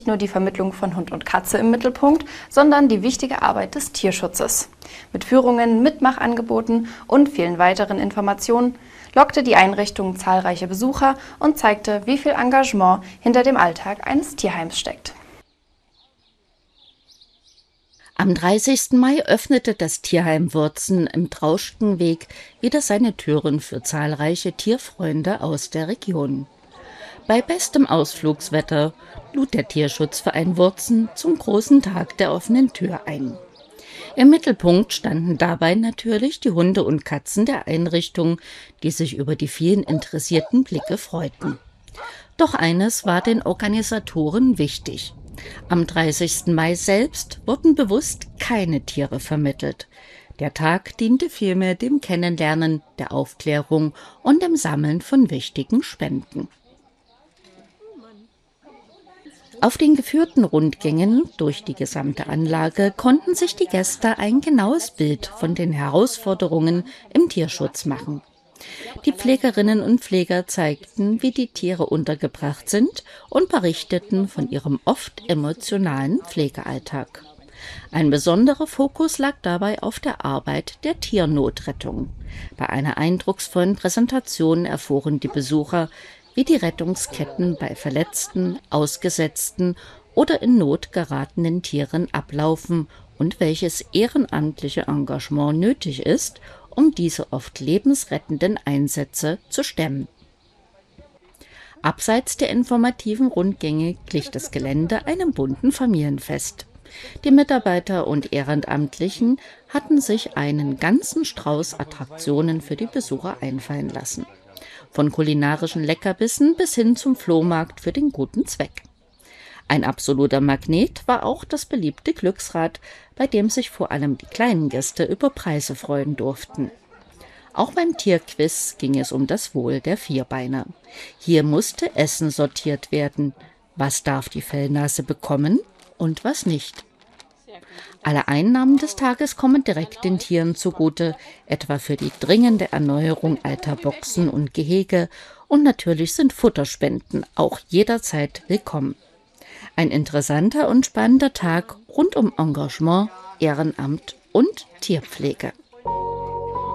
Nur die Vermittlung von Hund und Katze im Mittelpunkt, sondern die wichtige Arbeit des Tierschutzes. Mit Führungen, Mitmachangeboten und vielen weiteren Informationen lockte die Einrichtung zahlreiche Besucher und zeigte, wie viel Engagement hinter dem Alltag eines Tierheims steckt. Am 30. Mai öffnete das Tierheim Wurzen im Trauschkenweg wieder seine Türen für zahlreiche Tierfreunde aus der Region. Bei bestem Ausflugswetter lud der Tierschutzverein Wurzen zum großen Tag der offenen Tür ein. Im Mittelpunkt standen dabei natürlich die Hunde und Katzen der Einrichtung, die sich über die vielen interessierten Blicke freuten. Doch eines war den Organisatoren wichtig: Am 30. Mai selbst wurden bewusst keine Tiere vermittelt. Der Tag diente vielmehr dem Kennenlernen, der Aufklärung und dem Sammeln von wichtigen Spenden. Auf den geführten Rundgängen durch die gesamte Anlage konnten sich die Gäste ein genaues Bild von den Herausforderungen im Tierschutz machen. Die Pflegerinnen und Pfleger zeigten, wie die Tiere untergebracht sind, und berichteten von ihrem oft emotionalen Pflegealltag. Ein besonderer Fokus lag dabei auf der Arbeit der Tiernotrettung. Bei einer eindrucksvollen Präsentation erfuhren die Besucher, wie die Rettungsketten bei verletzten, ausgesetzten oder in Not geratenen Tieren ablaufen und welches ehrenamtliche Engagement nötig ist, um diese oft lebensrettenden Einsätze zu stemmen. Abseits der informativen Rundgänge glich das Gelände einem bunten Familienfest. Die Mitarbeiter und Ehrenamtlichen hatten sich einen ganzen Strauß Attraktionen für die Besucher einfallen lassen. Von kulinarischen Leckerbissen bis hin zum Flohmarkt für den guten Zweck. Ein absoluter Magnet war auch das beliebte Glücksrad, bei dem sich vor allem die kleinen Gäste über Preise freuen durften. Auch beim Tierquiz ging es um das Wohl der Vierbeiner. Hier musste Essen sortiert werden. Was darf die Fellnase bekommen und was nicht? Alle Einnahmen des Tages kommen direkt den Tieren zugute, etwa für die dringende Erneuerung alter Boxen und Gehege, und natürlich sind Futterspenden auch jederzeit willkommen. Ein interessanter und spannender Tag rund um Engagement, Ehrenamt und Tierpflege.